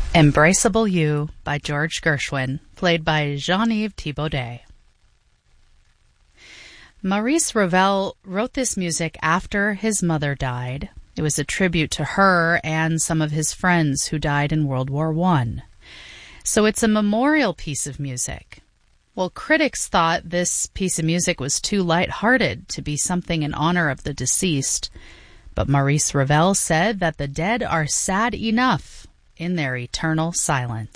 Embraceable You by George Gershwin, played by Jean-Yves Thibaudet. Maurice Ravel wrote this music after his mother died. It was a tribute to her and some of his friends who died in World War I. So it's a memorial piece of music. Well, critics thought this piece of music was too light-hearted to be something in honor of the deceased. But Maurice Ravel said that the dead are sad enough in their eternal silence.